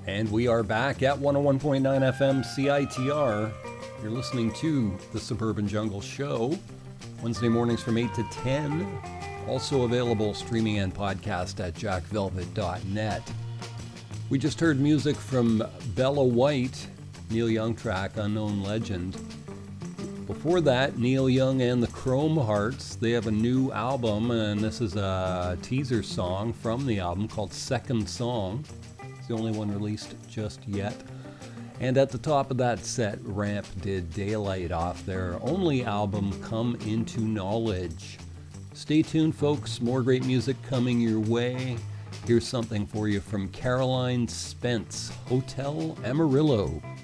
And we are back at 101.9 FM CITR. You're listening to the Suburban Jungle Show, Wednesday mornings from 8 to 10. Also available streaming and podcast at jackvelvet.net. We just heard music from Bella White, Neil Young track, Unknown Legend. Before that, Neil Young and the Chrome Hearts. They have a new album, and this is a teaser song from the album called Second Song. It's the only one released just yet. And at the top of that set, Ramp did Daylight off their only album, Come Into Knowledge. Stay tuned, folks. More great music coming your way. Here's something for you from Caroline Spence, Hotel Amarillo.